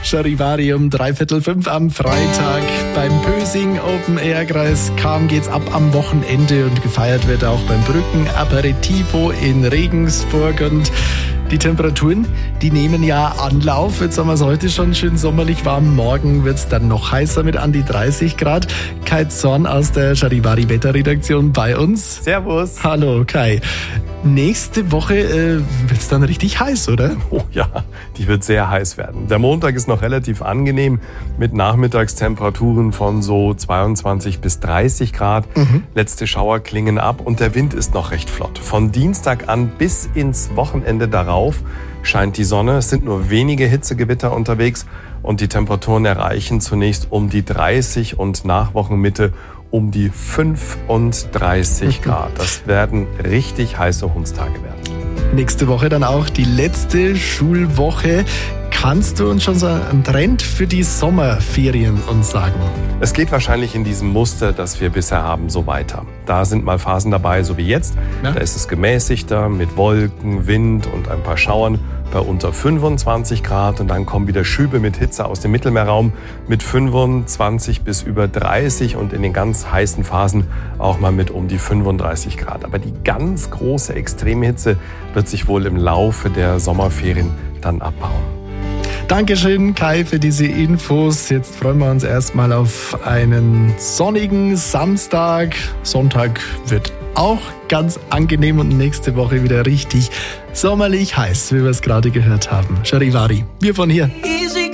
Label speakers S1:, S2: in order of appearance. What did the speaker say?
S1: Charivari um 4:45 am Freitag. Beim Pösing Open Air Kreis Cham geht's ab am Wochenende und gefeiert wird auch beim Brücken Aperitivo in Regensburg. Und die Temperaturen, die nehmen ja Anlauf. Jetzt haben wir es heute schon schön sommerlich warm. Morgen wird es dann noch heißer mit an die 30 Grad. Kai Zorn aus der Charivari Wetterredaktion bei uns.
S2: Servus.
S1: Hallo Kai. Nächste Woche wird es dann richtig heiß, oder?
S2: Oh ja, die wird sehr heiß werden. Der Montag ist noch relativ angenehm mit Nachmittagstemperaturen von so 22 bis 30 Grad. Letzte Schauer klingen ab und der Wind ist noch recht flott. Von Dienstag an bis ins Wochenende darauf scheint die Sonne. Es sind nur wenige Hitzegewitter unterwegs und die Temperaturen erreichen zunächst um die 30 und nach Wochenmitte um die 35 Grad. Das werden richtig heiße Hundstage werden.
S1: Nächste Woche dann auch die letzte Schulwoche. Kannst du uns schon so einen Trend für die Sommerferien uns sagen?
S2: Es geht wahrscheinlich in diesem Muster, das wir bisher haben, so weiter. Da sind mal Phasen dabei, so wie jetzt. Ja. Da ist es gemäßigter mit Wolken, Wind und ein paar Schauern bei unter 25 Grad. Und dann kommen wieder Schübe mit Hitze aus dem Mittelmeerraum mit 25 bis über 30 und in den ganz heißen Phasen auch mal mit um die 35 Grad. Aber die ganz große Extremhitze wird sich wohl im Laufe der Sommerferien dann abbauen.
S1: Dankeschön, Kai, für diese Infos. Jetzt freuen wir uns erstmal auf einen sonnigen Samstag. Sonntag wird auch ganz angenehm und nächste Woche wieder richtig sommerlich heiß, wie wir es gerade gehört haben. Charivari, wir von hier.